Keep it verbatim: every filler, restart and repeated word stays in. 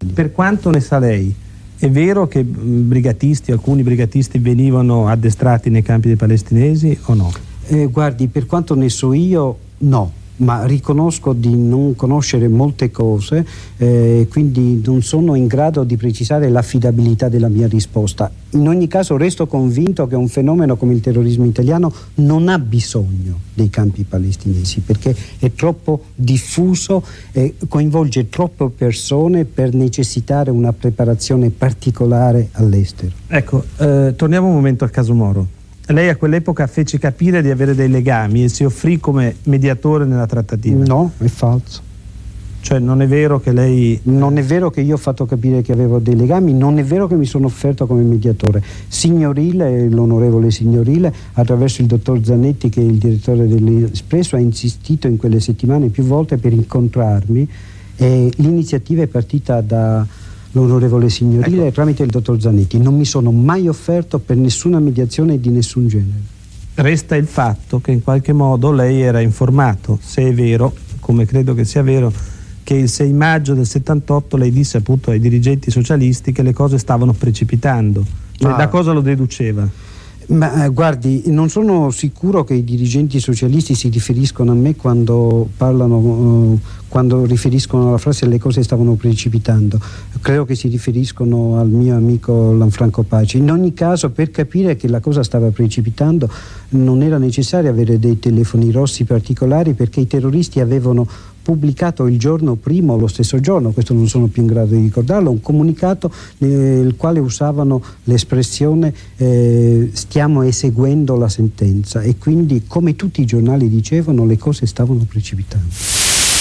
Italia. Per quanto ne sa lei, è vero che brigatisti, alcuni brigatisti venivano addestrati nei campi dei palestinesi o no? Eh, guardi, per quanto ne so io, no. Ma riconosco di non conoscere molte cose, eh, quindi non sono in grado di precisare l'affidabilità della mia risposta. In ogni caso resto convinto che un fenomeno come il terrorismo italiano non ha bisogno dei campi palestinesi, perché è troppo diffuso e coinvolge troppe persone per necessitare una preparazione particolare all'estero. Ecco, eh, torniamo un momento al caso Moro. Lei a quell'epoca fece capire di avere dei legami e si offrì come mediatore nella trattativa. No, è falso. Cioè non è vero che lei... Non è vero che io ho fatto capire che avevo dei legami, non è vero che mi sono offerto come mediatore. Signorile, l'onorevole Signorile, attraverso il dottor Zanetti, che è il direttore dell'Espresso, ha insistito in quelle settimane più volte per incontrarmi e l'iniziativa è partita da... l'onorevole Signorile, ecco, tramite il dottor Zanetti. Non mi sono mai offerto per nessuna mediazione di nessun genere. Resta il fatto che in qualche modo lei era informato, se è vero, come credo che sia vero, che il sei maggio del settantotto lei disse appunto ai dirigenti socialisti che le cose stavano precipitando. Cioè, ah. Da cosa lo deduceva? Ma eh, guardi, non sono sicuro che i dirigenti socialisti si riferiscono a me quando parlano, eh, quando riferiscono alla frase le cose stavano precipitando. Credo che si riferiscono al mio amico Lanfranco Pace. In ogni caso, per capire che la cosa stava precipitando non era necessario avere dei telefoni rossi particolari, perché i terroristi avevano pubblicato il giorno prima o lo stesso giorno, questo non sono più in grado di ricordarlo, un comunicato nel quale usavano l'espressione eh, stiamo eseguendo la sentenza, e quindi, come tutti i giornali dicevano, le cose stavano precipitando.